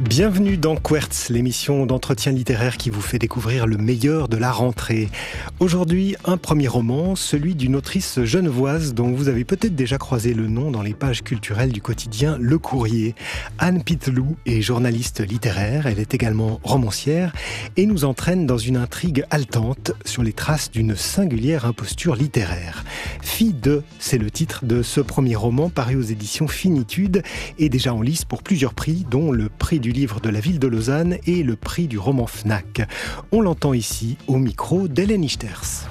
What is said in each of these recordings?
Bienvenue dans Quertz, l'émission d'entretien littéraire qui vous fait découvrir le meilleur de la rentrée. Aujourd'hui, un premier roman, celui d'une autrice genevoise dont vous avez peut-être déjà croisé le nom dans les pages culturelles du quotidien Le Courrier. Anne Pittelou est journaliste littéraire, elle est également romancière et nous entraîne dans une intrigue haletante sur les traces d'une singulière imposture littéraire. Fille de, c'est le titre de ce premier roman paru aux éditions Finitude et déjà en lice pour plusieurs prix, dont le prix du livre de la ville de Lausanne et le prix du roman Fnac. On l'entend ici au micro d'Hélène Ichters.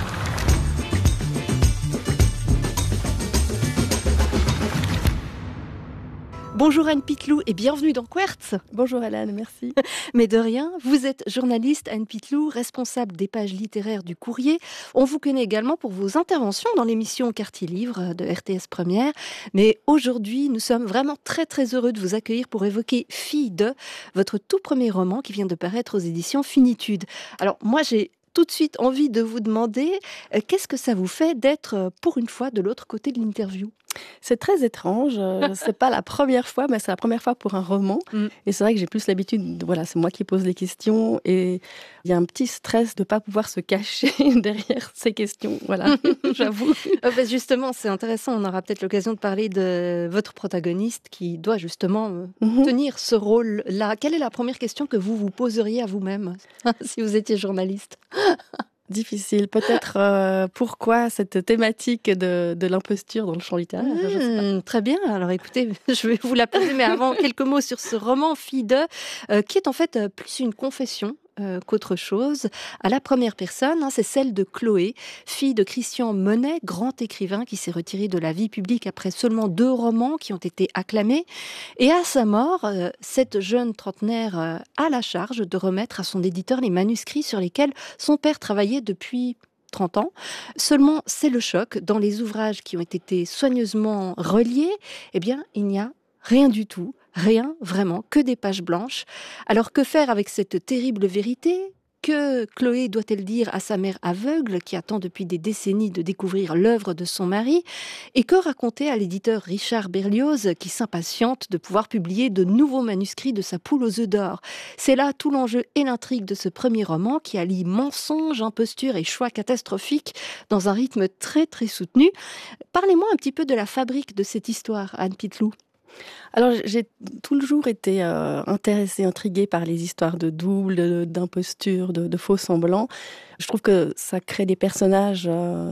Bonjour Anne Pittelou et bienvenue dans Quertz. Bonjour Hélène, merci. Mais de rien, vous êtes journaliste Anne Pittelou, responsable des pages littéraires du Courrier. On vous connaît également pour vos interventions dans l'émission Quartier Livre de RTS Première. Mais aujourd'hui, nous sommes vraiment très très heureux de vous accueillir pour évoquer Fille de, votre tout premier roman qui vient de paraître aux éditions Finitude. Alors moi j'ai tout de suite envie de vous demander qu'est-ce que ça vous fait d'être pour une fois de l'autre côté de l'interview ? C'est très étrange, c'est pas la première fois, mais c'est la première fois pour un roman. Et c'est vrai que j'ai plus l'habitude, voilà, c'est moi qui pose les questions et il y a un petit stress de ne pas pouvoir se cacher derrière ces questions, voilà, j'avoue. Justement, c'est intéressant, on aura peut-être l'occasion de parler de votre protagoniste qui doit justement tenir ce rôle-là. Quelle est la première question que vous vous poseriez à vous-même si vous étiez journaliste ? Difficile. Peut-être pourquoi cette thématique de l'imposture dans le champ littéraire, je sais pas. Très bien. Alors écoutez, je vais vous la poser, mais avant, quelques mots sur ce roman Fille de, qui est en fait plus une confession qu'autre chose. À la première personne, c'est celle de Chloé, fille de Christian Monet, grand écrivain qui s'est retiré de la vie publique après seulement 2 romans qui ont été acclamés. Et à sa mort, cette jeune trentenaire a la charge de remettre à son éditeur les manuscrits sur lesquels son père travaillait depuis 30 ans. Seulement, c'est le choc. Dans les ouvrages qui ont été soigneusement reliés, eh bien, il n'y a rien du tout. Rien, vraiment, que des pages blanches. Alors que faire avec cette terrible vérité ? Que Chloé doit-elle dire à sa mère aveugle qui attend depuis des décennies de découvrir l'œuvre de son mari ? Et que raconter à l'éditeur Richard Berlioz qui s'impatiente de pouvoir publier de nouveaux manuscrits de sa poule aux œufs d'or ? C'est là tout l'enjeu et l'intrigue de ce premier roman qui allie mensonges, imposture et choix catastrophiques dans un rythme très très soutenu. Parlez-moi un petit peu de la fabrique de cette histoire, Anne Pittelou. Alors, j'ai toujours été intéressée, intriguée par les histoires de double, d'imposture, de faux semblants. Je trouve que ça crée des personnages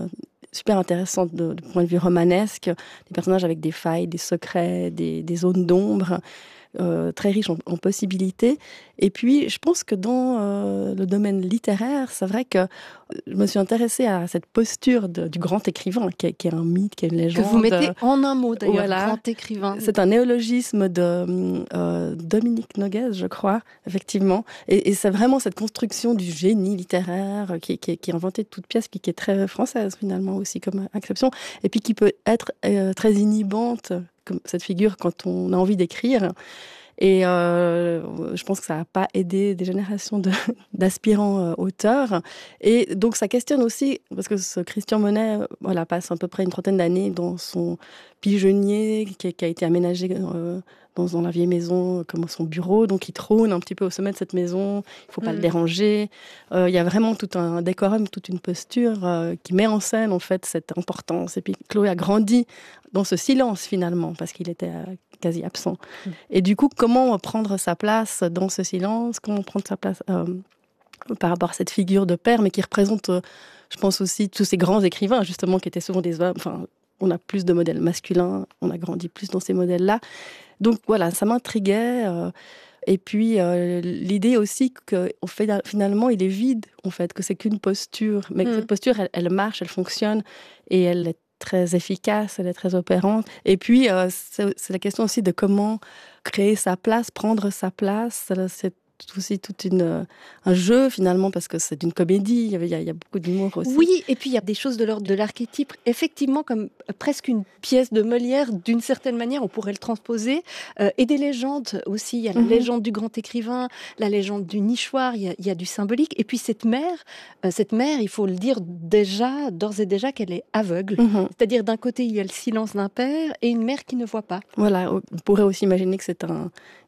super intéressants du point de vue romanesque, des personnages avec des failles, des secrets, des zones d'ombre. Très riche en possibilités. Et puis, je pense que dans le domaine littéraire, c'est vrai que je me suis intéressée à cette posture du grand écrivain, qui est un mythe, qui est une légende. Que vous mettez en un mot, d'ailleurs, voilà. Grand écrivain. C'est un néologisme de Dominique Noguès, je crois, effectivement. Et c'est vraiment cette construction du génie littéraire qui est inventée de toutes pièces, qui est très française, finalement, aussi, comme exception. Et puis qui peut être très inhibante, comme cette figure quand on a envie d'écrire. Et je pense que ça n'a pas aidé des générations d'aspirants auteurs. Et donc ça questionne aussi, parce que ce Christian Monet passe à peu près une 30aine d'années dans son pigeonnier qui a été aménagé dans la vieille maison comme son bureau. Donc il trône un petit peu au sommet de cette maison, il ne faut pas le déranger. Il y a vraiment tout un décorum, toute une posture qui met en scène en fait cette importance. Et puis Chloé a grandi dans ce silence finalement, parce qu'il était quasi absent. Et du coup, comment prendre sa place dans ce silence ? Comment prendre sa place par rapport à cette figure de père, mais qui représente, je pense aussi, tous ces grands écrivains, justement, qui étaient souvent des hommes. Enfin, on a plus de modèles masculins, on a grandi plus dans ces modèles-là. Donc voilà, ça m'intriguait. Et puis, l'idée aussi que finalement, il est vide, en fait, que c'est qu'une posture. Mais que cette posture, elle marche, elle fonctionne, et elle est très efficace, elle est très opérante. Et puis, c'est la question aussi de comment créer sa place, prendre sa place. C'est aussi un jeu, finalement, parce que c'est une comédie, il y a beaucoup d'humour aussi. Oui, et puis il y a des choses de l'ordre de l'archétype, effectivement, comme presque une pièce de Molière, d'une certaine manière, on pourrait le transposer, et des légendes aussi. Il y a la légende du grand écrivain, la légende du nichoir, il y a du symbolique. Et puis cette mère, il faut le dire déjà, d'ores et déjà, qu'elle est aveugle. C'est-à-dire, d'un côté, il y a le silence d'un père et une mère qui ne voit pas. Voilà, on pourrait aussi imaginer que c'est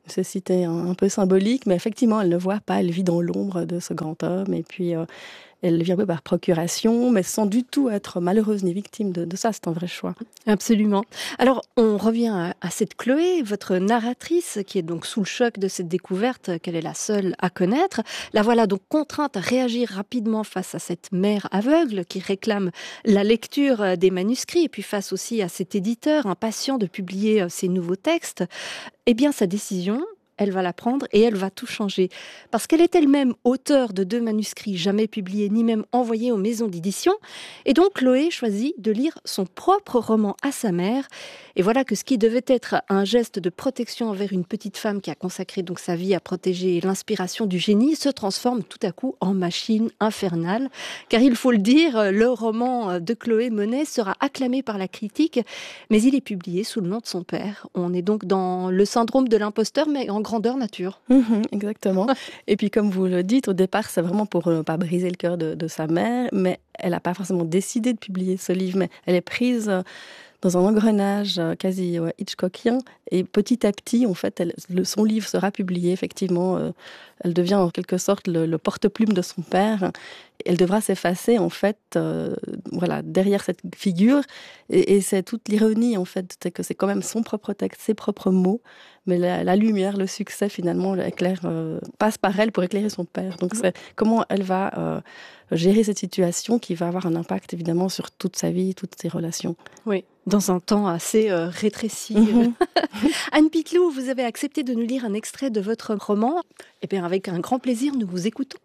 cécité un peu symbolique, mais effectivement, elle ne voit pas, elle vit dans l'ombre de ce grand homme, et puis elle vit un peu par procuration, mais sans du tout être malheureuse ni victime de ça, c'est un vrai choix. Absolument. Alors, on revient à cette Chloé, votre narratrice, qui est donc sous le choc de cette découverte qu'elle est la seule à connaître. La voilà donc contrainte à réagir rapidement face à cette mère aveugle qui réclame la lecture des manuscrits, et puis face aussi à cet éditeur impatient de publier ses nouveaux textes. Eh bien, sa décision, elle va la prendre et elle va tout changer. Parce qu'elle est elle-même auteure de 2 manuscrits jamais publiés ni même envoyés aux maisons d'édition. Et donc, Chloé choisit de lire son propre roman à sa mère. Et voilà que ce qui devait être un geste de protection envers une petite femme qui a consacré donc sa vie à protéger l'inspiration du génie se transforme tout à coup en machine infernale. Car il faut le dire, le roman de Chloé Monet sera acclamé par la critique, mais il est publié sous le nom de son père. On est donc dans le syndrome de l'imposteur, mais en grandeur nature. Exactement. Et puis comme vous le dites, au départ, c'est vraiment pour ne pas briser le cœur de sa mère, mais elle n'a pas forcément décidé de publier ce livre, mais elle est prise dans un engrenage quasi Hitchcockien, et petit à petit, en fait, son livre sera publié, effectivement. Elle devient en quelque sorte le porte-plume de son père. Elle devra s'effacer, en fait, derrière cette figure, et c'est toute l'ironie, en fait, c'est que c'est quand même son propre texte, ses propres mots, mais la lumière, le succès, finalement, passe par elle pour éclairer son père. Donc c'est comment elle va gérer cette situation qui va avoir un impact, évidemment, sur toute sa vie, toutes ses relations. Oui, dans un temps assez rétréci. Anne Pitlou, vous avez accepté de nous lire un extrait de votre roman. Eh bien, avec un grand plaisir, nous vous écoutons.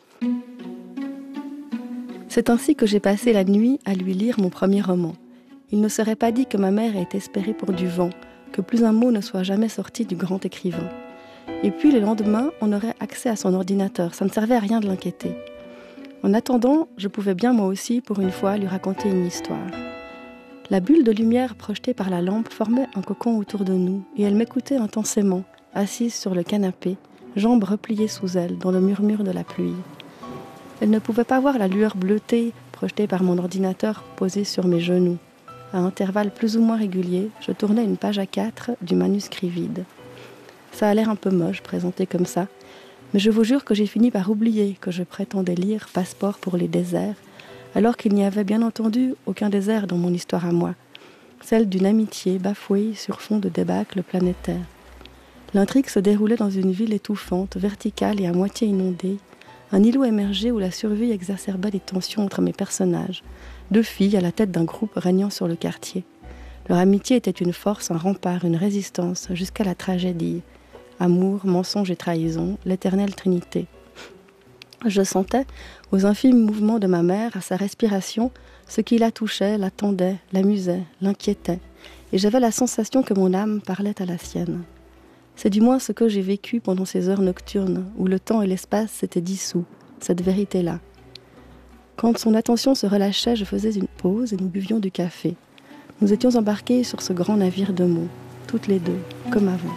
C'est ainsi que j'ai passé la nuit à lui lire mon premier roman. Il ne serait pas dit que ma mère ait espéré pour du vent, que plus un mot ne soit jamais sorti du grand écrivain. Et puis le lendemain, on aurait accès à son ordinateur, ça ne servait à rien de l'inquiéter. En attendant, je pouvais bien moi aussi, pour une fois, lui raconter une histoire. La bulle de lumière projetée par la lampe formait un cocon autour de nous, et elle m'écoutait intensément, assise sur le canapé, jambes repliées sous elle, dans le murmure de la pluie. Elle ne pouvait pas voir la lueur bleutée projetée par mon ordinateur posé sur mes genoux. À intervalles plus ou moins réguliers, je tournais une page A4 du manuscrit vide. Ça a l'air un peu moche, présenté comme ça, mais je vous jure que j'ai fini par oublier que je prétendais lire Passeport pour les déserts, alors qu'il n'y avait bien entendu aucun désert dans mon histoire à moi, celle d'une amitié bafouée sur fond de débâcle planétaire. L'intrigue se déroulait dans une ville étouffante, verticale et à moitié inondée, un îlot émergé où la survie exacerbait les tensions entre mes personnages, 2 filles à la tête d'un groupe régnant sur le quartier. Leur amitié était une force, un rempart, une résistance, jusqu'à la tragédie. Amour, mensonge et trahison, l'éternelle trinité. Je sentais, aux infimes mouvements de ma mère, à sa respiration, ce qui la touchait, la tendait, l'amusait, l'inquiétait, et j'avais la sensation que mon âme parlait à la sienne. C'est du moins ce que j'ai vécu pendant ces heures nocturnes, où le temps et l'espace s'étaient dissous, cette vérité-là. Quand son attention se relâchait, je faisais une pause et nous buvions du café. Nous étions embarqués sur ce grand navire de mots, toutes les deux, comme avant.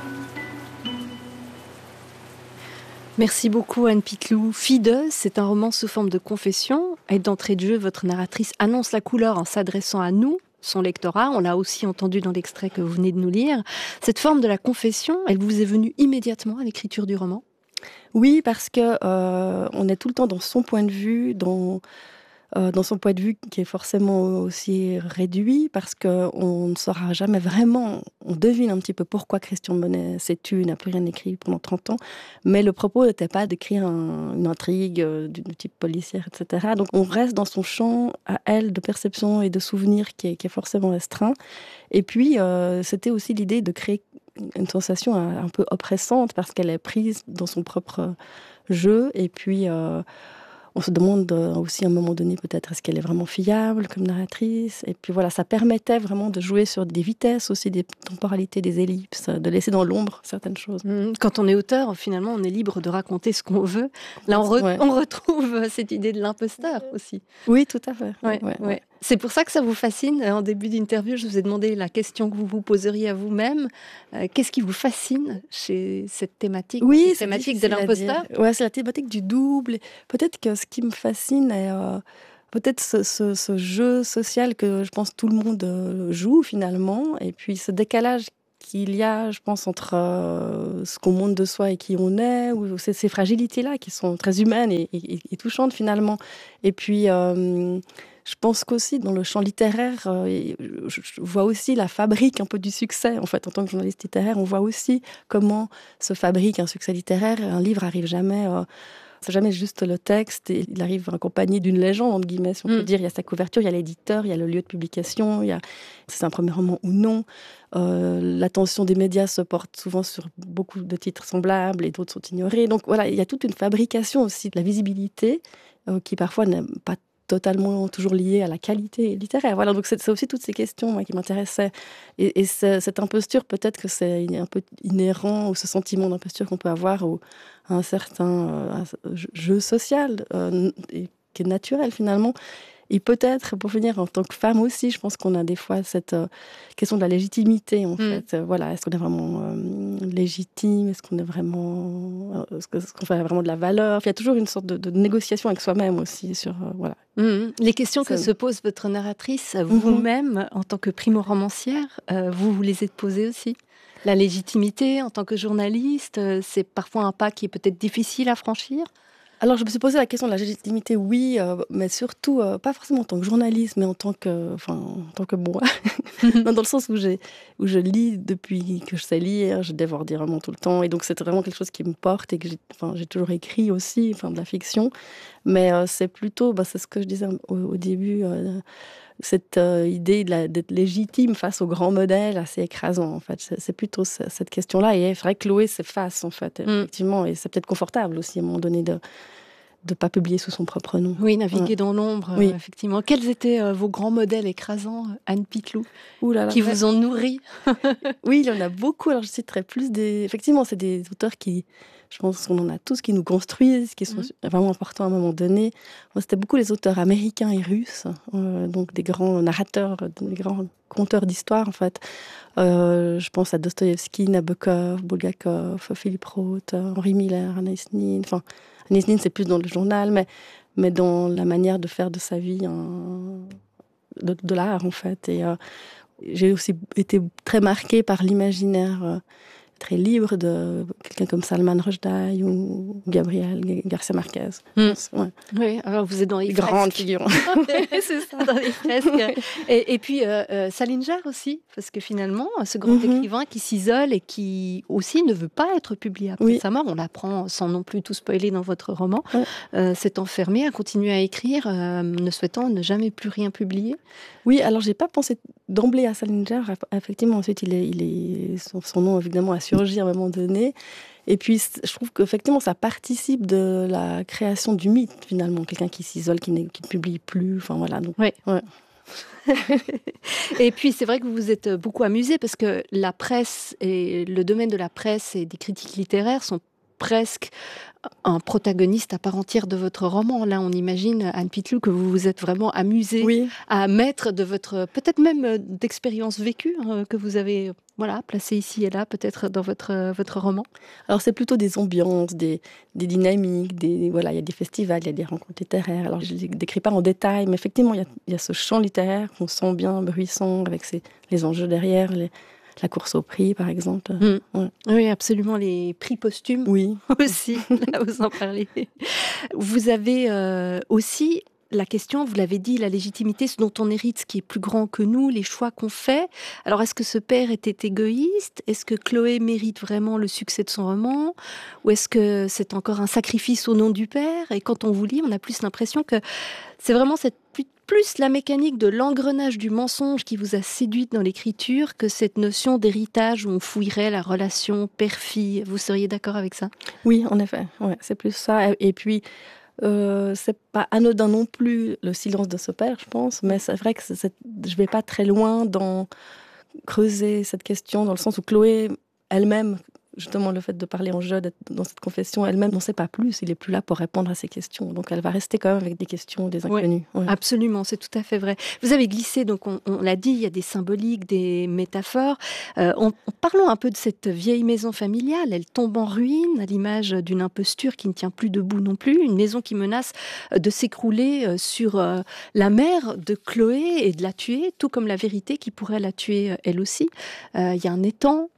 Merci beaucoup Anne Pitlou. Fideuse, c'est un roman sous forme de confession. Et d'entrée de jeu, votre narratrice annonce la couleur en s'adressant à nous, son lectorat. On l'a aussi entendu dans l'extrait que vous venez de nous lire. Cette forme de la confession, elle vous est venue immédiatement à l'écriture du roman ? Oui, parce que on est tout le temps dans son point de vue, dans son point de vue qui est forcément aussi réduit, parce qu'on ne saura jamais vraiment, on devine un petit peu pourquoi Christian Monet s'est tu, n'a plus rien écrit pendant 30 ans, mais le propos n'était pas d'écrire une intrigue du type policière, etc. Donc on reste dans son champ à elle de perception et de souvenir qui est forcément restreint. Et puis c'était aussi l'idée de créer une sensation un peu oppressante, parce qu'elle est prise dans son propre jeu, et puis on se demande aussi à un moment donné peut-être est-ce qu'elle est vraiment fiable comme narratrice, et puis voilà, ça permettait vraiment de jouer sur des vitesses aussi, des temporalités, des ellipses, de laisser dans l'ombre certaines choses. Quand on est auteur, finalement on est libre de raconter ce qu'on veut. Là on retrouve cette idée de l'imposteur aussi. Oui, tout à fait. Ouais. C'est pour ça que ça vous fascine. En début d'interview, je vous ai demandé la question que vous vous poseriez à vous-même. Qu'est-ce qui vous fascine chez cette thématique, cette thématique de l'imposteur ? Ouais, c'est la thématique du double. Peut-être que ce qui me fascine est peut-être ce jeu social que je pense tout le monde joue finalement, et puis ce décalage qu'il y a, je pense, entre ce qu'on montre de soi et qui on est, ou ces fragilités-là qui sont très humaines et touchantes finalement. Et puis, je pense qu'aussi dans le champ littéraire, je vois aussi la fabrique un peu du succès. En fait, en tant que journaliste littéraire, on voit aussi comment se fabrique un succès littéraire. Un livre arrive jamais... c'est jamais juste le texte, et il arrive accompagné d'une légende, entre guillemets, si on peut dire. Il y a sa couverture, il y a l'éditeur, il y a le lieu de publication, il y a si c'est un premier roman ou non. L'attention des médias se porte souvent sur beaucoup de titres semblables et d'autres sont ignorés. Donc voilà, il y a toute une fabrication aussi de la visibilité qui parfois n'est pas totalement toujours liée à la qualité littéraire. Voilà, donc c'est aussi toutes ces questions moi, qui m'intéressaient. Et cette imposture, peut-être que c'est un peu inhérent, ou ce sentiment d'imposture qu'on peut avoir à un certain jeu social qui est naturel finalement. Et peut-être, pour finir, en tant que femme aussi, je pense qu'on a des fois cette question de la légitimité, en fait. Voilà, est-ce qu'on est vraiment légitime? Est-ce qu'on est vraiment... Est-ce qu'on fait vraiment de la valeur? Il y a toujours une sorte de négociation avec soi-même aussi sur... voilà. Les questions que se pose votre narratrice, vous-même, en tant que primo-romancière, vous les êtes posées aussi? La légitimité, en tant que journaliste, c'est parfois un pas qui est peut-être difficile à franchir? Alors, je me suis posé la question de la légitimité, oui, mais surtout, pas forcément en tant que journaliste, mais en tant que moi. Non, dans le sens où je lis depuis que je sais lire, je dévore des romans tout le temps, et donc c'est vraiment quelque chose qui me porte, et que j'ai toujours écrit aussi, de la fiction. Mais c'est plutôt, c'est ce que je disais au début, cette idée d'être légitime face aux grands modèles assez écrasants, en fait. C'est plutôt cette question-là. Et c'est vrai que Chloé s'efface, en fait, effectivement. Et c'est peut-être confortable aussi, à un moment donné, de ne pas publier sous son propre nom. Oui, naviguer dans l'ombre, effectivement. Quels étaient vos grands modèles écrasants, Anne Piclou, qui vous ont nourri? Oui, il y en a beaucoup. Alors, je citerai plus des... Effectivement, c'est des auteurs qui... Je pense qu'on en a tous qui nous construisent, qui sont vraiment importants à un moment donné. Moi, c'était beaucoup les auteurs américains et russes, donc des grands narrateurs, des grands conteurs d'histoire, en fait. Je pense à Dostoïevski, Nabokov, Bulgakov, Philippe Roth, Henri Miller, Anaïs Nin. Enfin, Anaïs Nin, c'est plus dans le journal, mais dans la manière de faire de sa vie de l'art, en fait. Et j'ai aussi été très marquée par l'imaginaire très libre de quelqu'un comme Salman Rushdie ou Gabriel Garcia Marquez. Oui, alors vous êtes dans les grandes figures. C'est ça, dans les fresques. Et puis Salinger aussi, parce que finalement, ce grand écrivain qui s'isole et qui aussi ne veut pas être publié après sa mort, on l'apprend sans non plus tout spoiler dans votre roman, s'est enfermé, a continué à écrire, ne souhaitant ne jamais plus rien publier. Oui, alors j'ai pas pensé d'emblée à Salinger. Effectivement, ensuite, son nom évidemment a surgi à un moment donné. Et puis, je trouve qu'effectivement, ça participe de la création du mythe, finalement. Quelqu'un qui s'isole, qui ne publie plus. Enfin, voilà. Donc, ouais. Et puis, c'est vrai que vous vous êtes beaucoup amusé parce que la presse et le domaine de la presse et des critiques littéraires sont presque un protagoniste à part entière de votre roman. Là, on imagine, Anne Piclou, que vous vous êtes vraiment amusée à mettre de votre, peut-être même d'expériences vécues que vous avez placées ici et là, peut-être dans votre roman. Alors, c'est plutôt des ambiances, des dynamiques, il y a des festivals, il y a des rencontres littéraires. Alors, je ne les décris pas en détail, mais effectivement, il y a ce champ littéraire qu'on sent bien bruissant, avec les enjeux derrière, la course au prix, par exemple. Oui, absolument. Les prix posthumes aussi, là vous en parlez. Vous avez aussi la question, vous l'avez dit, la légitimité, ce dont on hérite, ce qui est plus grand que nous, les choix qu'on fait. Alors, est-ce que ce père était égoïste? Est-ce que Chloé mérite vraiment le succès de son roman? Ou est-ce que c'est encore un sacrifice au nom du père? Et quand on vous lit, on a plus l'impression que c'est vraiment plus la mécanique de l'engrenage du mensonge qui vous a séduite dans l'écriture que cette notion d'héritage où on fouillerait la relation père-fille. Vous seriez d'accord avec ça? Oui, en effet. Ouais, c'est plus ça. Et puis, c'est pas anodin non plus le silence de ce père, je pense. Mais c'est vrai que je vais pas très loin dans creuser cette question, dans le sens où Chloé elle-même, justement le fait de parler en jeu, d'être dans cette confession, elle-même n'en sait pas plus, il est plus là pour répondre à ces questions. Donc elle va rester quand même avec des questions, des inconnus. Absolument, c'est tout à fait vrai. Vous avez glissé, donc on l'a dit, il y a des symboliques, des métaphores. Parlons un peu de cette vieille maison familiale. Elle tombe en ruine à l'image d'une imposture qui ne tient plus debout non plus. Une maison qui menace de s'écrouler sur la mère de Chloé et de la tuer, tout comme la vérité qui pourrait la tuer elle aussi. Il y a un étang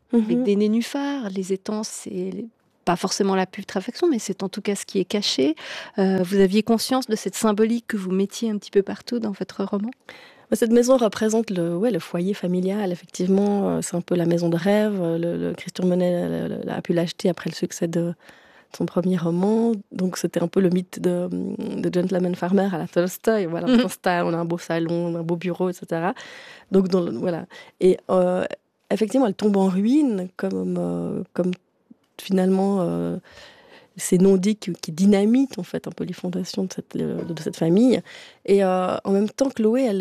avec des nénuphars. Les étangs, c'est pas forcément la putréfaction, mais c'est en tout cas ce qui est caché. Vous aviez conscience de cette symbolique que vous mettiez un petit peu partout dans votre roman ? Cette maison représente le foyer familial, effectivement. C'est un peu la maison de rêve. Le Christian Monet a pu l'acheter après le succès de son premier roman. Donc c'était un peu le mythe de Gentleman Farmer à la Tolstoï. Voilà, on s'installe, on a un beau salon, un beau bureau, etc. Donc voilà. Et effectivement, elle tombe en ruine comme finalement ces non-dits qui dynamitent en fait un peu les fondations de cette famille. Et en même temps, Chloé,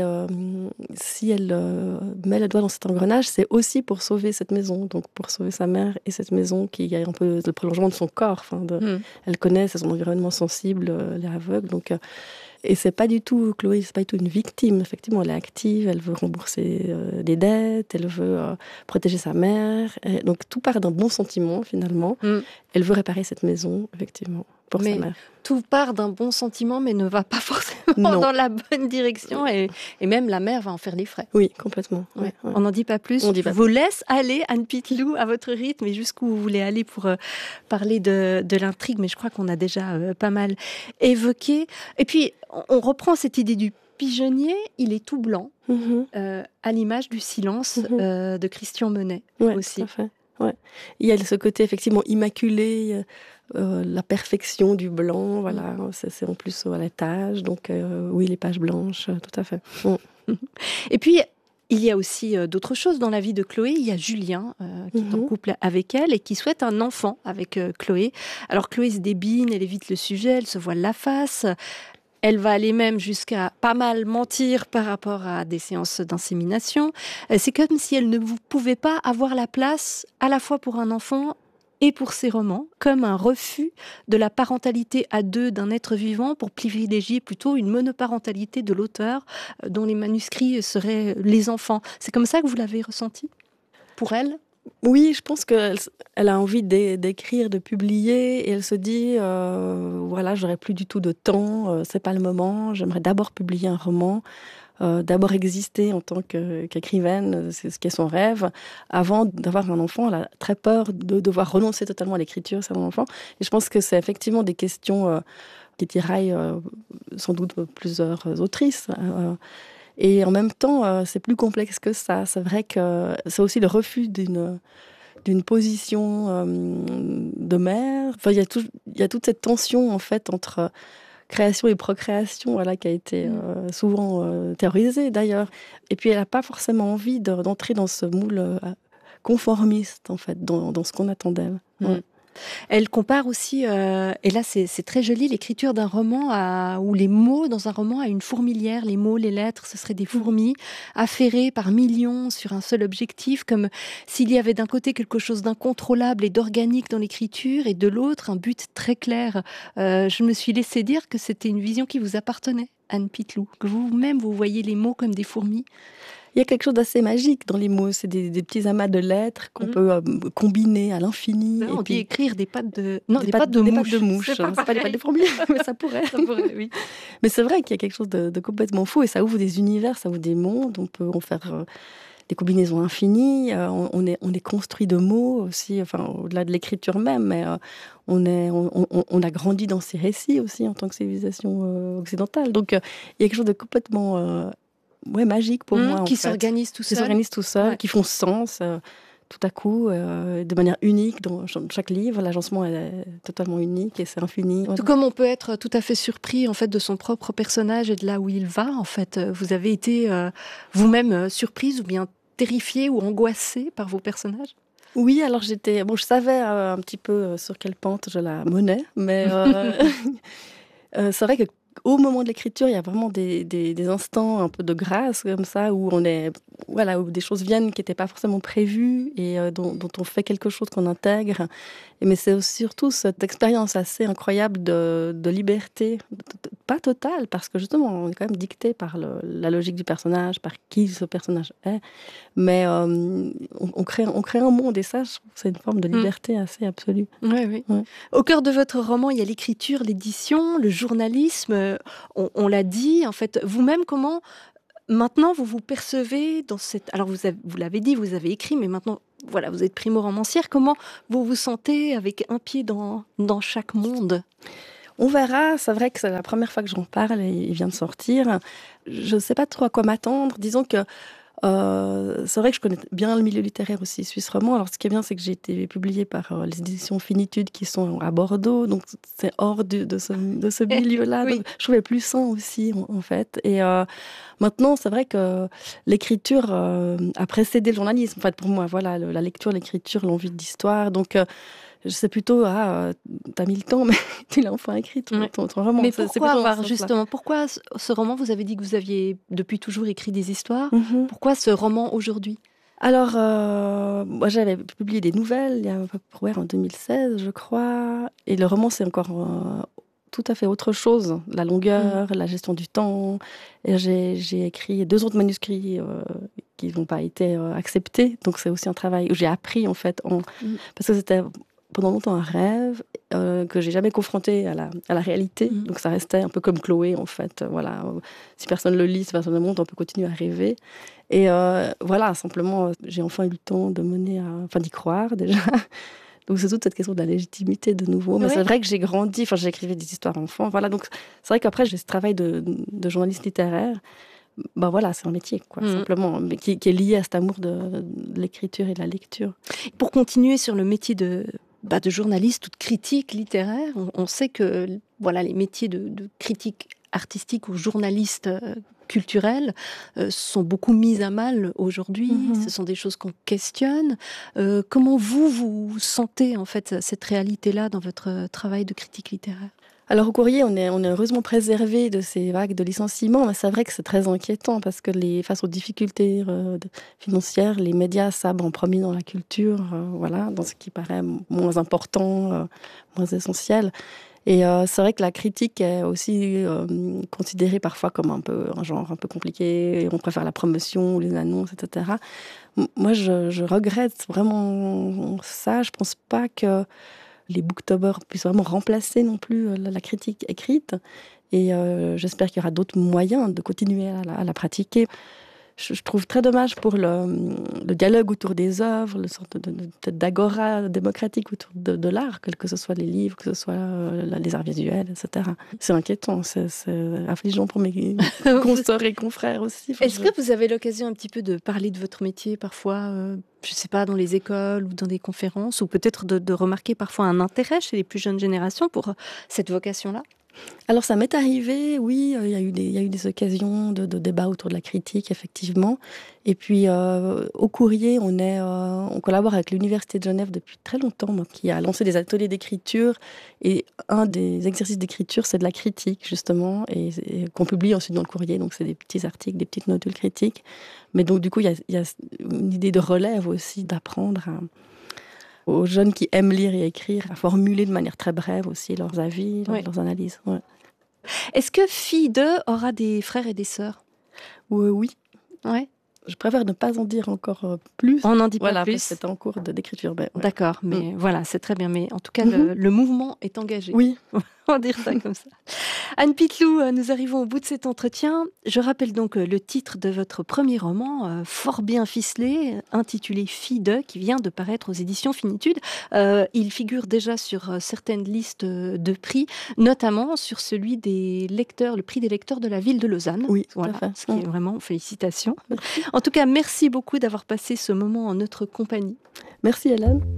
si elle met le doigt dans cet engrenage, c'est aussi pour sauver cette maison, donc pour sauver sa mère et cette maison qui est un peu le prolongement de son corps. Elle connaît, c'est son environnement sensible, elle est aveugle, donc... Et c'est pas du tout, Chloé, c'est pas du tout une victime. Effectivement, elle est active, elle veut rembourser des dettes, elle veut protéger sa mère. Et donc tout part d'un bon sentiment, finalement. Elle veut réparer cette maison, effectivement, pour sa mère. Tout part d'un bon sentiment, mais ne va pas forcément dans la bonne direction. Et même la mère va en faire les frais. Oui, complètement. Ouais. On n'en dit pas plus. Je vous laisse aller, Anne Pittelou, à votre rythme et jusqu'où vous voulez aller pour parler de l'intrigue. Mais je crois qu'on a déjà pas mal évoqué. Et puis, on reprend cette idée du pigeonnier. Il est tout blanc, à l'image du silence de Christian Monet aussi. Tout à fait. Ouais. Il y a ce côté effectivement immaculé, la perfection du blanc, voilà, c'est en plus à l'étage, donc oui, les pages blanches, tout à fait. Et puis, il y a aussi d'autres choses dans la vie de Chloé. Il y a Julien qui est en couple avec elle et qui souhaite un enfant avec Chloé. Alors Chloé se débine, elle évite le sujet, elle se voile la face. Elle va aller même jusqu'à pas mal mentir par rapport à des séances d'insémination. C'est comme si elle ne pouvait pas avoir la place à la fois pour un enfant et pour ses romans, comme un refus de la parentalité à deux d'un être vivant pour privilégier plutôt une monoparentalité de l'auteur dont les manuscrits seraient les enfants. C'est comme ça que vous l'avez ressenti pour elle ? Oui, je pense qu'elle a envie d'écrire, de publier, et elle se dit, voilà, j'aurai plus du tout de temps, c'est pas le moment, j'aimerais d'abord publier un roman, d'abord exister en tant qu'écrivaine, c'est ce qui est son rêve, avant d'avoir un enfant. Elle a très peur de devoir renoncer totalement à l'écriture, c'est un enfant. Et je pense que c'est effectivement des questions qui tiraillent sans doute plusieurs autrices. Et en même temps, c'est plus complexe que ça. C'est vrai que c'est aussi le refus d'une position de mère. Enfin, il y a toute cette tension en fait entre création et procréation, voilà, qui a été souvent théorisée d'ailleurs. Et puis elle n'a pas forcément envie d'entrer dans ce moule conformiste en fait, dans ce qu'on attend d'elle. Elle compare aussi, et là c'est très joli, l'écriture d'un roman ou les mots dans un roman à une fourmilière. Les mots, les lettres, ce seraient des fourmis affairées par millions sur un seul objectif, comme s'il y avait d'un côté quelque chose d'incontrôlable et d'organique dans l'écriture, et de l'autre un but très clair. Je me suis laissé dire que c'était une vision qui vous appartenait, Anne Pittelou, que vous-même vous voyez les mots comme des fourmis. Il y a quelque chose d'assez magique dans les mots. C'est des petits amas de lettres qu'on peut combiner à l'infini. On dit écrire des pattes de... Non, des pattes de mouche. C'est pas des pattes de fourmis, mais ça pourrait. Oui. Mais c'est vrai qu'il y a quelque chose de complètement fou. Et ça ouvre des univers, ça ouvre des mondes. On peut en faire des combinaisons infinies. On est construit de mots aussi, enfin, au-delà de l'écriture même. Mais on a grandi dans ces récits aussi en tant que civilisation occidentale. Donc, il y a quelque chose de complètement... magique pour moi. Qui s'organise tout seul. Qui s'organise tout seul, qui font sens tout à coup, de manière unique dans chaque livre. L'agencement est totalement unique et c'est infini. Tout comme on peut être tout à fait surpris en fait de son propre personnage et de là où il va. En fait, vous avez été vous-même surprise ou bien terrifiée ou angoissée par vos personnages ? Oui, alors je savais un petit peu sur quelle pente je la menais, mais c'est vrai que au moment de l'écriture, il y a vraiment des instants un peu de grâce comme ça, où où des choses viennent qui n'étaient pas forcément prévues et dont on fait quelque chose qu'on intègre. Mais c'est surtout cette expérience assez incroyable de liberté, pas totale, parce que justement, on est quand même dicté par la logique du personnage, par qui ce personnage est. Mais on crée un monde, et ça, je trouve que c'est une forme de liberté assez absolue. Oui. Ouais. Au cœur de votre roman, il y a l'écriture, l'édition, le journalisme. On l'a dit, en fait, vous-même, comment maintenant vous vous percevez dans cette... Alors vous l'avez dit, vous avez écrit, mais maintenant voilà, vous êtes primo-romancière. Comment vous vous sentez avec un pied dans chaque monde? On verra, c'est vrai que c'est la première fois que j'en parle et il vient de sortir. Je ne sais pas trop à quoi m'attendre. Disons que c'est vrai que je connais bien le milieu littéraire aussi suisse romand. Alors ce qui est bien, c'est que j'ai été publiée par les éditions Finitude qui sont à Bordeaux, donc c'est hors de ce milieu-là. Oui. Donc, je trouvais plus sain aussi en fait. Et maintenant, c'est vrai que l'écriture a précédé le journalisme. En fait, pour moi, voilà, la lecture, l'écriture, l'envie d'histoire. Donc je sais plutôt, t'as mis le temps, mais tu l'as enfin écrit, ton roman. Mais pourquoi ce roman, vous avez dit que vous aviez depuis toujours écrit des histoires. Pourquoi ce roman aujourd'hui? Alors, moi j'avais publié des nouvelles il y a à peu près en 2016, je crois. Et le roman, c'est encore tout à fait autre chose. La longueur, la gestion du temps. Et j'ai écrit 2 autres manuscrits qui n'ont pas été acceptés. Donc c'est aussi un travail où j'ai appris, en fait, parce que c'était pendant longtemps un rêve que j'ai jamais confronté à la réalité. Donc ça restait un peu comme Chloé, en fait. Voilà, si personne le lit, si personne le montre, on peut continuer à rêver. Et voilà, simplement, j'ai enfin eu le temps de d'y croire déjà. Donc c'est toute cette question de la légitimité de nouveau. Mais c'est vrai que j'ai grandi, j'écrivais des histoires enfants. Voilà, donc c'est vrai qu'après j'ai ce travail de journaliste littéraire. Ben voilà, c'est un métier, quoi, simplement, mais qui est lié à cet amour de l'écriture et de la lecture. Pour continuer sur le métier de journaliste ou de critique littéraire, on sait que voilà, les métiers de critique artistique ou journaliste culturel sont beaucoup mis à mal aujourd'hui. Ce sont des choses qu'on questionne. Comment vous sentez en fait cette réalité-là dans votre travail de critique littéraire? Alors au Courrier, on est heureusement préservé de ces vagues de licenciements, mais c'est vrai que c'est très inquiétant parce que face aux difficultés financières, les médias sabrent en premier dans la culture, voilà, dans ce qui paraît moins important, moins essentiel. Et c'est vrai que la critique est aussi considérée parfois comme un genre un peu compliqué. On préfère la promotion ou les annonces, etc. Moi, je regrette vraiment ça. Je pense pas que les booktubers puissent vraiment remplacer non plus la critique écrite. Et j'espère qu'il y aura d'autres moyens de continuer à la pratiquer. Je trouve très dommage pour le dialogue autour des œuvres, le sorte peut-être d'agora démocratique autour de l'art, que ce soit les livres, que ce soit les arts visuels, etc. C'est inquiétant, c'est affligeant pour mes consoeurs et confrères aussi. Est-ce que vous avez l'occasion un petit peu de parler de votre métier parfois, je ne sais pas, dans les écoles ou dans des conférences, ou peut-être de remarquer parfois un intérêt chez les plus jeunes générations pour cette vocation-là? Alors ça m'est arrivé, oui, il y a eu des occasions de débat autour de la critique, effectivement. Et puis au Courrier, on collabore avec l'Université de Genève depuis très longtemps, qui a lancé des ateliers d'écriture. Et un des exercices d'écriture, c'est de la critique, justement, et qu'on publie ensuite dans le Courrier. Donc c'est des petits articles, des petites notules critiques. Mais donc du coup, il y a une idée de relève aussi, d'apprendre aux jeunes qui aiment lire et écrire, à formuler de manière très brève aussi leurs avis, leurs analyses. Ouais. Est-ce que Fille 2 aura des frères et des sœurs? Oui. Ouais. Je préfère ne pas en dire encore plus. On n'en dit pas plus. plus. C'est en cours d'écriture. Ouais. D'accord, mais voilà, c'est très bien. Mais en tout cas, le mouvement est engagé. Oui. On va dire ça comme ça. Anne Pitlou, nous arrivons au bout de cet entretien. Je rappelle donc le titre de votre premier roman, fort bien ficelé, intitulé Fille 2, qui vient de paraître aux éditions Finitude. Il figure déjà sur certaines listes de prix, notamment sur celui des lecteurs, le prix des lecteurs de la ville de Lausanne. Oui, voilà, tout à fait. Ce qui est vraiment félicitations. En tout cas, merci beaucoup d'avoir passé ce moment en notre compagnie. Merci Hélène.